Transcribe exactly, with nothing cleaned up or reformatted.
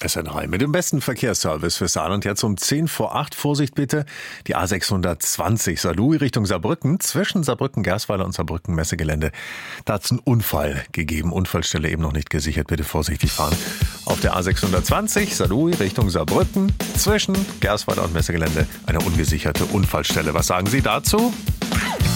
S N drei mit dem besten Verkehrsservice für Saarland. Jetzt um zehn vor acht. Vorsicht bitte. Die A sechshundertzwanzig Saarlouis Richtung Saarbrücken. Zwischen Saarbrücken-Gersweiler und Saarbrücken-Messegelände. Da hat es einen Unfall gegeben. Unfallstelle eben noch nicht gesichert. Bitte vorsichtig fahren. Auf der A sechshundertzwanzig Saarlouis Richtung Saarbrücken. Zwischen Gersweiler und Messegelände eine ungesicherte Unfallstelle. Was sagen Sie dazu?